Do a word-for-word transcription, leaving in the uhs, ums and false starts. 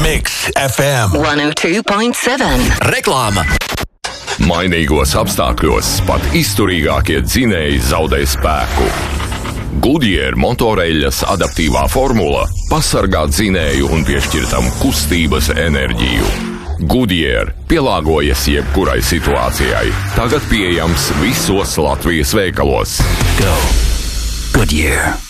Mix F M one oh two point seven. Reklāma. Mainīgos apstākļos pat izturīgākie dzinēji zaudē spēku. Goodyear motoreļļas adaptīvā formula pasargā dzinēju un piešķir tam kustības enerģiju. Goodyear pielāgojas jebkurai situācijai. Tagad pieejams visos Latvijas veikalos. Go Goodyear.